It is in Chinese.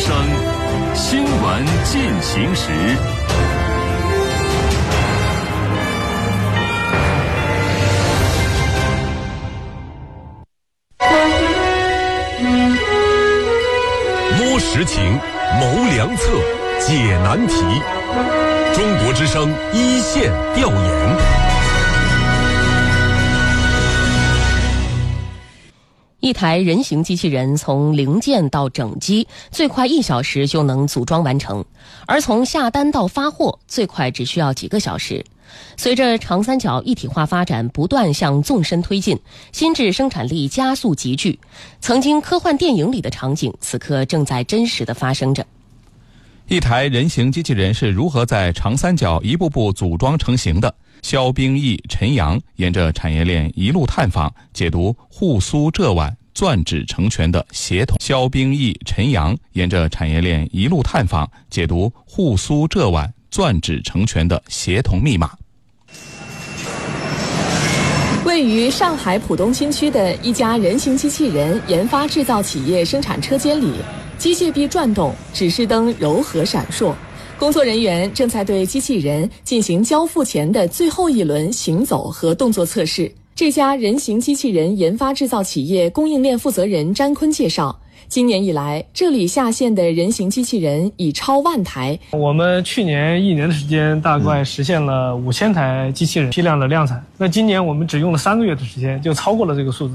声，新闻进行时。 摸实情，谋良策，解难题。中国之声一线调研。 一台人形机器人从零件到整机，最快1小时就能组装完成，而从下单到发货，最快只需要几个小时。随着长三角一体化发展不断向纵深推进，新质生产力加速集聚，曾经科幻电影里的场景，此刻正在真实的发生着。 一台人形机器人是如何在长三角一步步组装成型的？肖冰毅、陈阳沿着产业链一路探访，解读沪苏浙皖钻纸成全的协同。肖冰毅、陈阳沿着产业链一路探访，解读沪苏浙皖钻纸成全的协同密码。 位于上海浦东新区的一家人形机器人研发制造企业生产车间里，机械臂转动，指示灯柔和闪烁。工作人员正在对机器人进行交付前的最后一轮行走和动作测试。这家人形机器人研发制造企业供应链负责人詹坤介绍，今年以来，这里下线的人形机器人已超万台。 我们去年1年的时间，大概实现了5000台机器人批量的量产。那今年我们只用了3个月的时间，就超过了这个数字。